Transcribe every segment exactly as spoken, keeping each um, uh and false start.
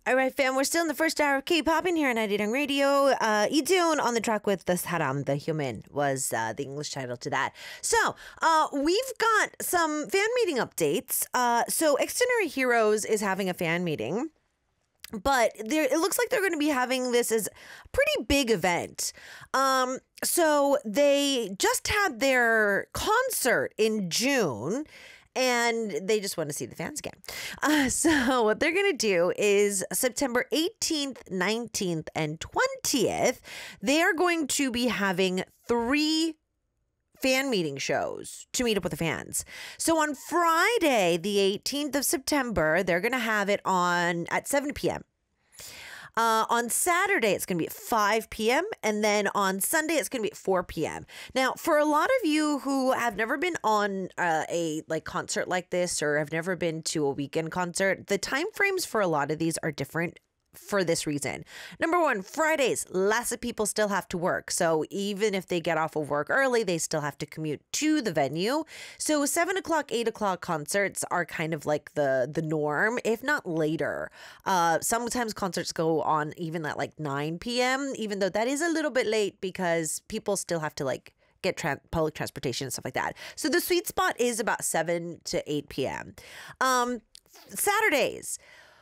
All right, fam, we're still in the first hour of K-pop in here on Arirang Radio. Uh, Ijeon on the track with The Saram, The Human, was uh, the English title to that. So, uh, we've got some fan meeting updates. Uh, so, Extraordinary Heroes is having a fan meeting. But there, it looks like they're going to be having this as a pretty big event. Um, so, they just had their concert in June. And they just want to see the fans again. Uh, so what they're going to do is September eighteenth, nineteenth, and twentieth, they are going to be having three fan meeting shows to meet up with the fans. So on Friday, the eighteenth of September, they're going to have it on at seven p.m. Uh, on Saturday, it's going to be at five p.m. And then on Sunday, it's going to be at four p.m. Now, for a lot of you who have never been on uh, a like concert like this or have never been to a weekend concert, the time frames for a lot of these are different for this reason. Number one, Fridays, lots of people still have to work. So even if they get off of work early, they still have to commute to the venue. So seven o'clock, eight o'clock concerts are kind of like the, the norm, if not later. Uh, sometimes concerts go on even at like nine p.m., even though that is a little bit late because people still have to like get tra- public transportation and stuff like that. So the sweet spot is about seven to eight p.m. Um, Saturdays.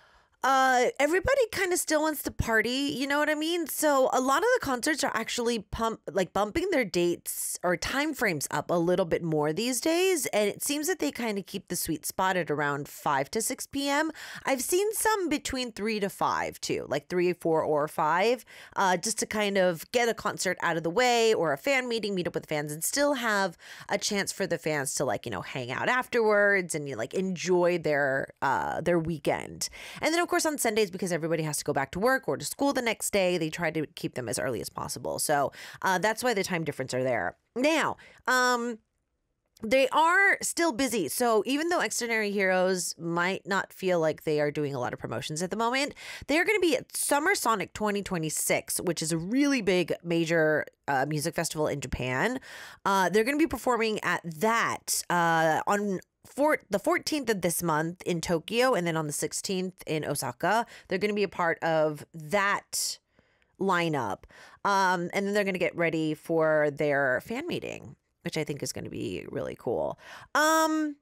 Uh, everybody kind of still wants to party, you know what I mean? So a lot of the concerts are actually pump like bumping their dates or time frames up a little bit more these days, and it seems that they kind of keep the sweet spot at around five to six p.m. I've seen some between three to five too, like three, four, or five, uh, just to kind of get a concert out of the way or a fan meeting, meet up with the fans, and still have a chance for the fans to like you know hang out afterwards and you like enjoy their uh their weekend. And then of course. Of course, on Sundays, because everybody has to go back to work or to school the next day, they try to keep them as early as possible. So uh, that's why the time difference are there. Now, um, they are still busy. So even though Extraordinary Heroes might not feel like they are doing a lot of promotions at the moment, they're going to be at Summer Sonic twenty twenty-six, which is a really big major uh, music festival in Japan. Uh, they're going to be performing at that uh, on For the fourteenth of this month in Tokyo, and then on the sixteenth in Osaka. They're going to be a part of that lineup. Um, and then they're going to get ready for their fan meeting, which I think is going to be really cool. Um,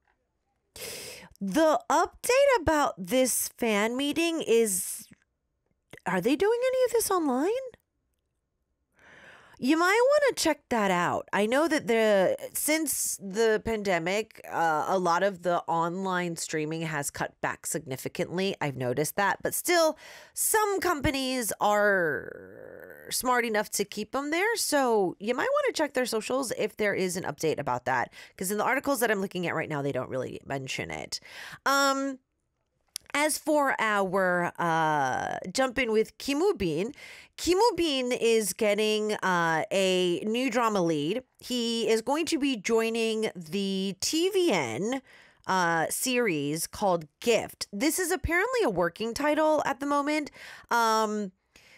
the update about this fan meeting is, are they doing any of this online? You might want to check that out. I know that the since the pandemic, uh, a lot of the online streaming has cut back significantly. I've noticed that, but still, some companies are smart enough to keep them there. So you might want to check their socials if there is an update about that, because in the articles that I'm looking at right now, they don't really mention it. Um, As for our uh, jump in with Kim Woo-bin, Kim Woo-bin is getting uh, a new drama lead. He is going to be joining the T V N uh, series called Gift. This is apparently a working title at the moment. Um,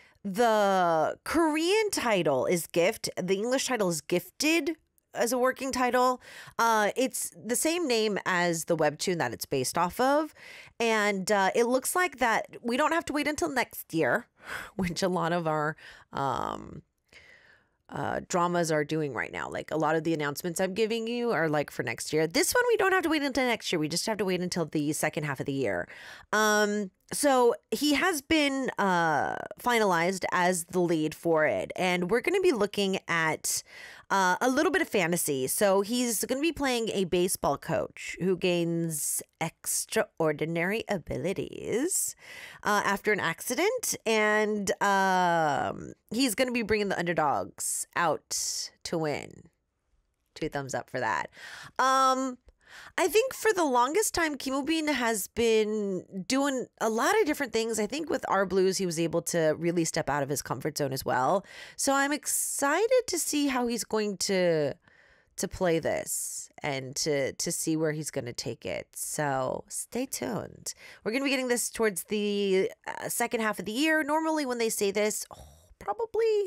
the Korean title is Gift. The English title is Gifted. As a working title. Uh, it's the same name as the webtoon that it's based off of. And uh, it looks like that we don't have to wait until next year, which a lot of our um, uh, dramas are doing right now. Like a lot of the announcements I'm giving you are like for next year. This one, we don't have to wait until next year. We just have to wait until the second half of the year. Um, so he has been uh, finalized as the lead for it. And we're going to be looking at Uh, a little bit of fantasy. So he's going to be playing a baseball coach who gains extraordinary abilities uh, after an accident. And um, he's going to be bringing the underdogs out to win. Two thumbs up for that. Um, I think for the longest time, Kim Woo-bin has been doing a lot of different things. I think with Our Blues, he was able to really step out of his comfort zone as well. So I'm excited to see how he's going to to play this and to to see where he's going to take it. So stay tuned. We're going to be getting this towards the uh, second half of the year. Normally when they say this, oh, probably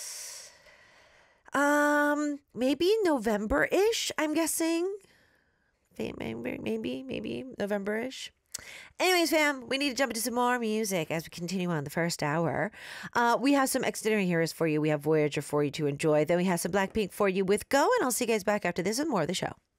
um maybe November-ish, I'm guessing. Maybe, maybe, maybe November-ish. Anyways, fam, we need to jump into some more music as we continue on the first hour. Uh, we have some Extraordinary Heroes for you. We have Voyager for you to enjoy. Then we have some Blackpink for you with Go. And I'll see you guys back after this and more of the show.